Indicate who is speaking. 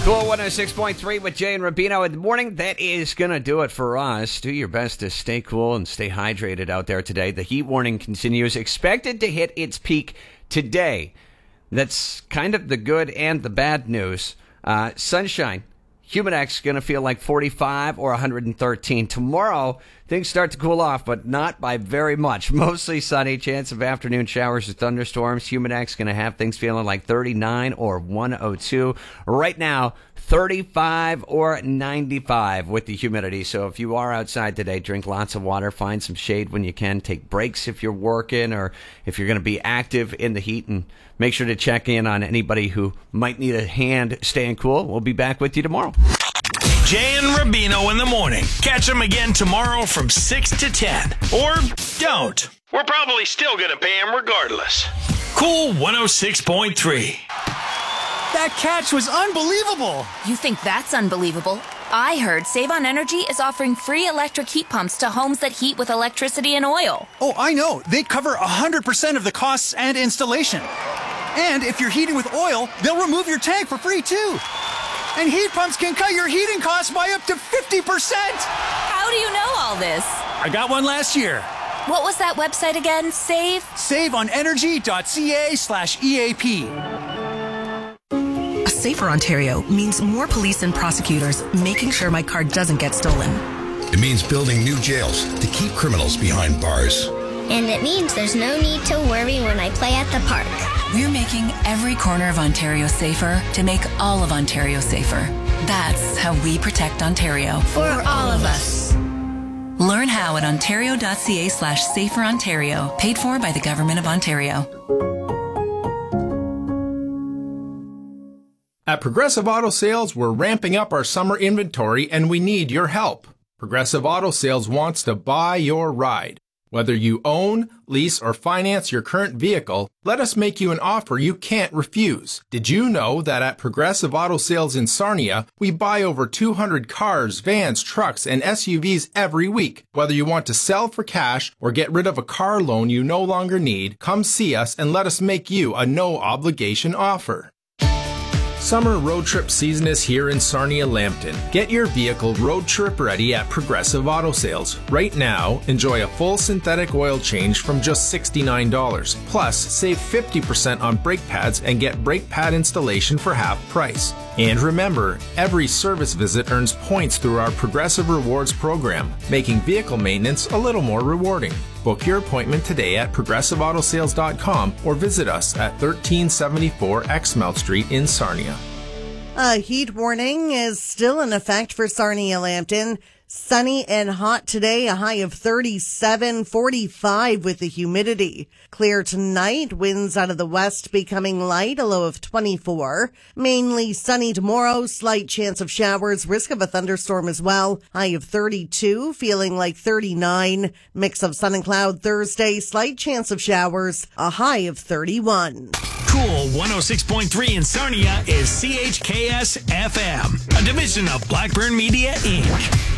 Speaker 1: Cool 106.3 with Jay and Rubino in the morning. That is going to do it for us. Do your best to stay cool and stay hydrated out there today. The heat warning continues. Expected to hit its peak today. That's kind of the good and the bad news. Sunshine. Humidex going to feel like 45 or 113. Tomorrow, things start to cool off, but not by very much. Mostly sunny, chance of afternoon showers or thunderstorms. Humidex going to have things feeling like 39 or 102. Right now, 35 or 95 with the humidity. So if you are outside today, drink lots of water, find some shade when you can, take breaks if you're working or if you're going to be active in the heat, and make sure to check in on anybody who might need a hand staying cool. We'll be back with you tomorrow.
Speaker 2: Jay and Rubino in the morning. Catch them again tomorrow from 6 to 10. Or don't. We're probably still going to pay them regardless. Cool 106.3.
Speaker 3: That catch was unbelievable.
Speaker 4: You think that's unbelievable? I heard Save on Energy is offering free electric heat pumps to homes that heat with electricity and oil.
Speaker 3: Oh, I know. They cover 100% of the costs and installation. And if you're heating with oil, they'll remove your tank for free, too. And heat pumps can cut your heating costs by up to 50%.
Speaker 4: How do you know all this?
Speaker 3: I got one last year.
Speaker 4: What was that website again?
Speaker 3: SaveOnEnergy.ca/EAP.
Speaker 5: Safer Ontario means more police and prosecutors making sure my car doesn't get stolen.
Speaker 6: It means building new jails to keep criminals behind bars.
Speaker 7: And it means there's no need to worry when I play at the park.
Speaker 5: We're making every corner of Ontario safer to make all of Ontario safer. That's how we protect Ontario.
Speaker 7: For all of us.
Speaker 5: Learn how at ontario.ca/saferontario. Paid for by the Government of Ontario.
Speaker 8: At Progressive Auto Sales, we're ramping up our summer inventory and we need your help. Progressive Auto Sales wants to buy your ride. Whether you own, lease, or finance your current vehicle, let us make you an offer you can't refuse. Did you know that at Progressive Auto Sales in Sarnia, we buy over 200 cars, vans, trucks, and SUVs every week? Whether you want to sell for cash or get rid of a car loan you no longer need, come see us and let us make you a no-obligation offer. Summer road trip season is here in Sarnia-Lambton. Get your vehicle road trip ready at Progressive Auto Sales. Right now, enjoy a full synthetic oil change from just $69. Plus, save 50% on brake pads and get brake pad installation for half price. And remember, every service visit earns points through our Progressive Rewards program, making vehicle maintenance a little more rewarding. Book your appointment today at progressiveautosales.com or visit us at 1374 Exmouth Street in Sarnia.
Speaker 9: A heat warning is still in effect for Sarnia-Lambton. Sunny and hot today, a high of 37, 45 with the humidity. Clear tonight, winds out of the west becoming light, a low of 24. Mainly sunny tomorrow, slight chance of showers, risk of a thunderstorm as well. High of 32, feeling like 39. Mix of sun and cloud Thursday, slight chance of showers, a high of 31.
Speaker 2: Cool 106.3 in Sarnia is CHKS FM, a division of Blackburn Media, Inc.